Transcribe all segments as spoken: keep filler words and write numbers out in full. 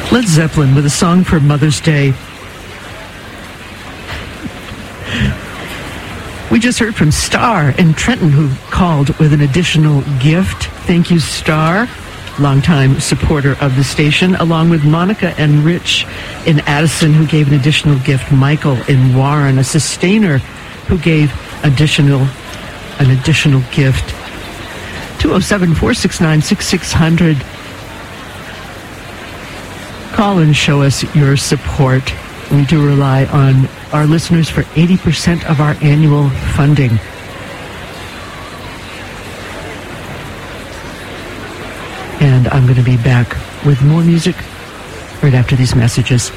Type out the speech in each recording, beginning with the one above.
Led Zeppelin with a song for Mother's Day. We just heard from Star in Trenton, who called with an additional gift. Thank you, Star, longtime supporter of the station, along with Monica and Rich in Addison, who gave an additional gift. Michael in Warren, a sustainer, who gave additional an additional gift. two oh seven, four six nine, six six hundred. Call and show us your support. We do rely on our listeners for eighty percent of our annual funding. And I'm going to be back with more music right after these messages.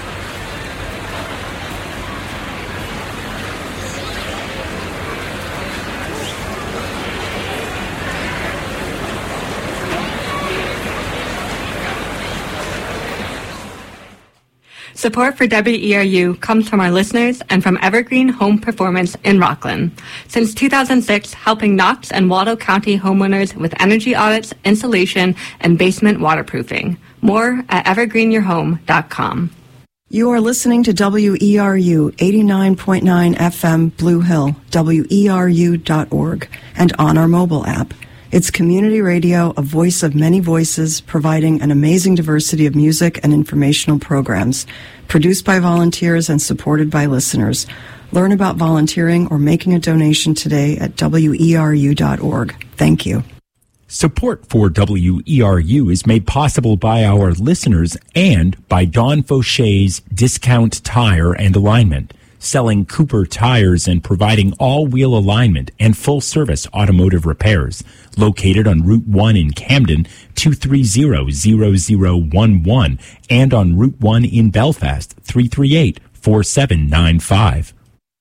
Support for W E R U comes from our listeners and from Evergreen Home Performance in Rockland. Since two thousand six, helping Knox and Waldo County homeowners with energy audits, insulation, and basement waterproofing. More at evergreen your home dot com. You are listening to W E R U eighty-nine point nine F M Blue Hill, W E R U dot org, and on our mobile app. It's community radio, a voice of many voices, providing an amazing diversity of music and informational programs, produced by volunteers and supported by listeners. Learn about volunteering or making a donation today at W E R U dot org. Thank you. Support for W E R U is made possible by our listeners and by Don Faucher's Discount Tire and Alignment, selling Cooper tires and providing all-wheel alignment and full-service automotive repairs. Located on Route one in Camden, two three zero, zero zero one one, and on Route one in Belfast, three three eight, four seven nine five.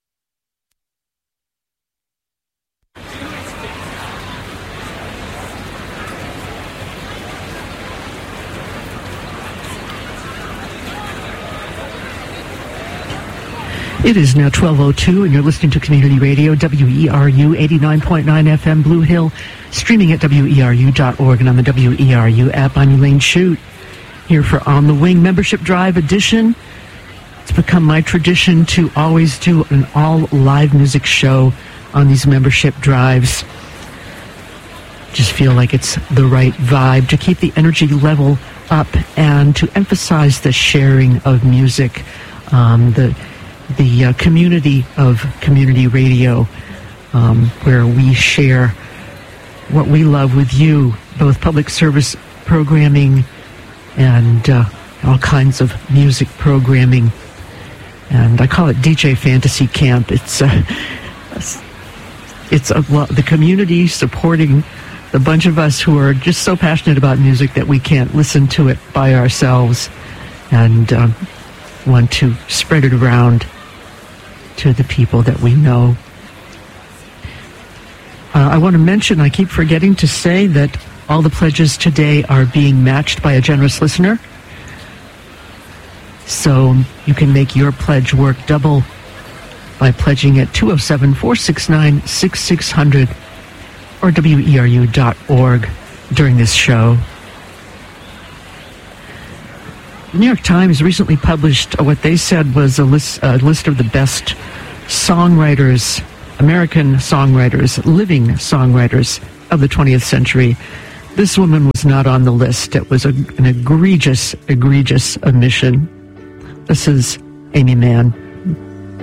It is now twelve oh two, and you're listening to Community Radio, W E R U eighty-nine point nine F M Blue Hill, streaming at W E R U dot org and on the W E R U app. I'm Elaine Shute, here for On the Wing Membership Drive edition. It's become my tradition to always do an all-live music show on these membership drives. Just feel like it's the right vibe to keep the energy level up and to emphasize the sharing of music, um, the the uh, community of community radio, um, where we share what we love with you, both public service programming and uh, all kinds of music programming. And I call it D J Fantasy Camp. It's uh, it's a, the community supporting the bunch of us who are just so passionate about music that we can't listen to it by ourselves and um, want to spread it around to the people that we know. Uh, I want to mention, I keep forgetting to say that all the pledges today are being matched by a generous listener. So you can make your pledge work double by pledging at two oh seven, four six nine, six six hundred or W E R U dot org during this show. The New York Times recently published what they said was a list, a list of the best songwriters, American songwriters, living songwriters of the twentieth century. This woman was not on the list. It was a, an egregious, egregious omission. This is Amy Mann.